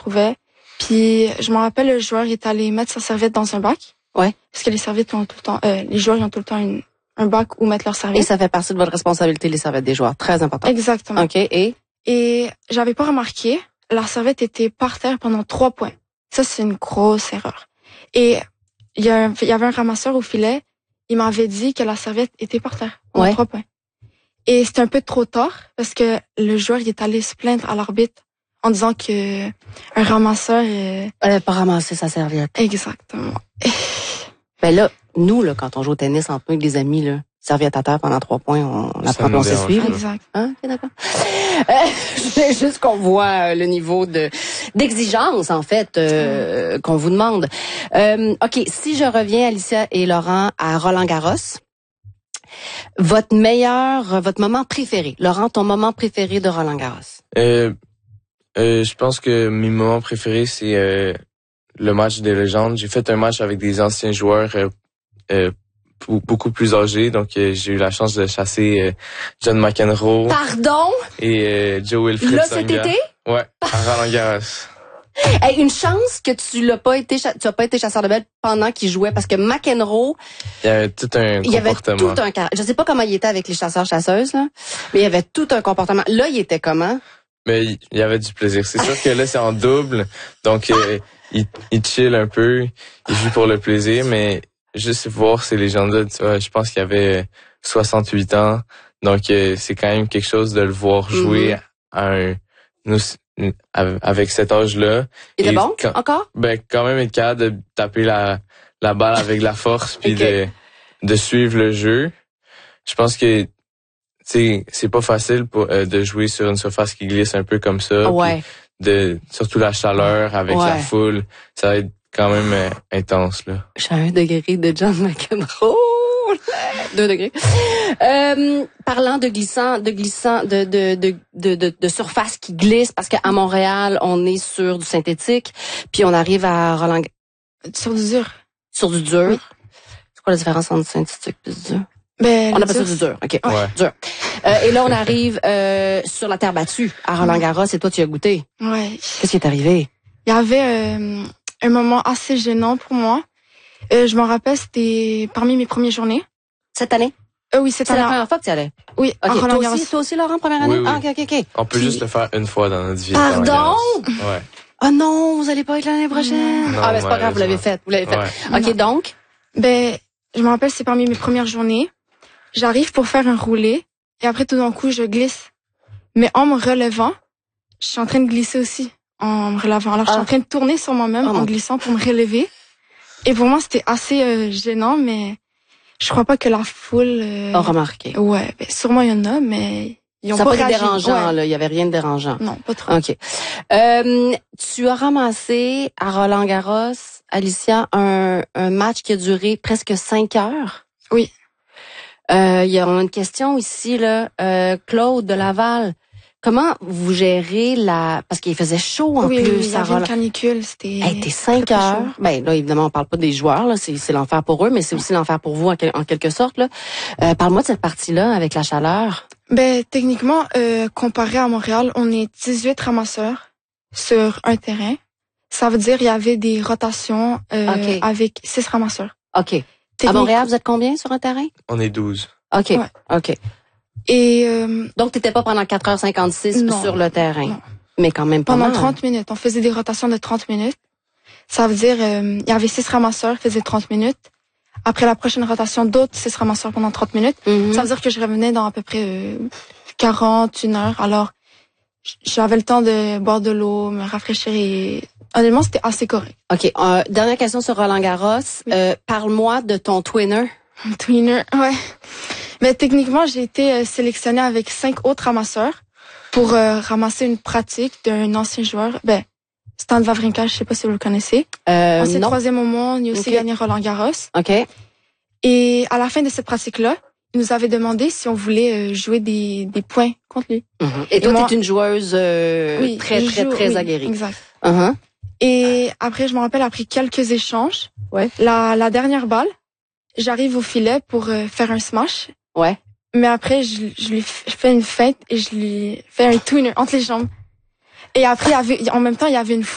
trouvait. Puis je me rappelle, le joueur il est allé mettre sa serviette dans un bac. Ouais. Parce que les serviettes ont tout le temps, les joueurs ils ont tout le temps un bac où mettre leurs serviettes. Et ça fait partie de votre responsabilité, les serviettes des joueurs. Très important. Exactement. OK, et j'avais pas remarqué, la serviette était par terre pendant 3 points. Ça, c'est une grosse erreur. Et il y avait un ramasseur au filet, il m'avait dit que la serviette était par terre pendant 3 points. Et c'était un peu trop tard parce que le joueur il est allé se plaindre à l'arbitre en disant que un ramasseur elle avait pas ramassé sa serviette. Exactement. Ben là, nous là, quand on joue au tennis en peu avec des amis là, serviette à terre pendant 3 points, on apprend, on sait suivre. Exact. Hein? Okay, d'accord. C'est juste qu'on voit le niveau d'exigence en fait qu'on vous demande. OK, si je reviens Alicia et Laurent à Roland-Garros, votre moment préféré. Laurent, ton moment préféré de Roland-Garros? Je pense que mes moments préférés, c'est le match des légendes. J'ai fait un match avec des anciens joueurs beaucoup plus âgés. Donc, j'ai eu la chance de chasser John McEnroe. Pardon? Et Joe Wilfried là, Tsonga. cet été? Ouais, à Roland-Garros. Hey, une chance que tu as pas été chasseur de bête pendant qu'il jouait, parce que McEnroe, il y avait tout un comportement. Je sais pas comment il était avec les chasseurs-chasseuses, là, mais il y avait tout un comportement. Là, il était comment? Mais il y avait du plaisir. C'est sûr que là, c'est en double, donc il chill un peu, il joue pour le plaisir, mais juste voir ces légendes-là, tu vois, je pense qu'il avait 68 ans, donc c'est quand même quelque chose de le voir jouer avec cet âge-là. Il était bon, encore? Ben, quand même être capable de taper la balle avec la force puis de suivre le jeu. Je pense que c'est pas facile de jouer sur une surface qui glisse un peu comme ça. Ouais. Surtout la chaleur avec la foule, ça va être quand même intense là. Je suis à 1 degré de John McEnroe. 2 degrés. Parlant de surface qui glisse, parce qu'à Montréal, on est sur du synthétique, puis on arrive à Roland. Sur du dur. Sur du dur. Oui. C'est quoi la différence entre synthétique et du dur? Ben, on appelle ça du dur. OK. Ouais. Dur. Et là, on arrive sur la terre battue à Roland-Garros, et toi, tu as goûté. Ouais. Qu'est-ce qui est arrivé? Il y avait un moment assez gênant pour moi. Je m'en rappelle, c'était parmi mes premières journées. Cette année? Oui, c'est la première fois que tu y allais? Oui, à Roland-Garros. Toi aussi, Laurent, première année? Oui. Ah, OK. On peut juste le faire une fois dans notre vie. Pardon? Ouais. Ah non, vous allez pas être l'année prochaine. Non, mais c'est pas grave, vous l'avez fait. Ouais. OK, donc? Ben, je me rappelle, c'est parmi mes premières journées. J'arrive pour faire un roulé, et après, tout d'un coup, je glisse. Mais en me relevant, je suis en train de glisser aussi, en me relevant. Alors, je suis en train de tourner sur moi-même en glissant pour me relever. Et pour moi, c'était assez gênant, mais je crois pas que la foule a remarqué. Ouais, ben, sûrement il y en a, mais ils ont ça pas été réagi. dérangeant, là. Il y avait rien de dérangeant. Non, pas trop. OK. Tu as ramassé à Roland-Garros, Alicia, un match qui a duré presque 5 heures. Oui. Il y a une question ici, là. Claude de Laval. Comment vous gérez parce qu'il faisait chaud en plus. Oui, il y avait une canicule, c'était... T'es 5 heures. Ben là, évidemment, on parle pas des joueurs, là. C'est l'enfer pour eux, mais c'est aussi l'enfer pour vous en quelque sorte, là. Parle-moi de cette partie-là avec la chaleur. Ben, techniquement, comparé à Montréal, on est 18 ramasseurs sur un terrain. Ça veut dire il y avait des rotations avec 6 ramasseurs. OK. À Montréal, vous êtes combien sur un terrain? On est 12. OK. Ouais. OK. Et donc, t'étais pas pendant 4h56 sur le terrain. Non. Mais quand même pas pendant mal. 30 minutes. On faisait des rotations de 30 minutes. Ça veut dire, il y avait 6 ramasseurs qui faisaient 30 minutes. Après la prochaine rotation, d'autres 6 ramasseurs pendant 30 minutes. Mm-hmm. Ça veut dire que je revenais dans à peu près 41 heures. Alors, j'avais le temps de boire de l'eau, me rafraîchir et honnêtement, c'était assez correct. OK. Dernière question sur Roland-Garros. Oui. Parle-moi de ton twinner. Twinner, ouais. Mais techniquement, j'ai été sélectionnée avec 5 autres ramasseurs pour ramasser une pratique d'un ancien joueur. Ben, Stan Wawrinka, je sais pas si vous le connaissez. Ancien 3e au monde, il a aussi gagné Roland-Garros. OK. Et à la fin de cette pratique-là, il nous avait demandé si on voulait jouer des points contre lui. Mm-hmm. Et toi, t'es une joueuse très aguerrie. Exact. Uh-huh. Et après, je me rappelle, après quelques échanges, la dernière balle, j'arrive au filet pour faire un smash. Ouais. Mais après, je lui fais une feinte et je lui fais un twinner entre les jambes. Et après, en même temps, il y avait une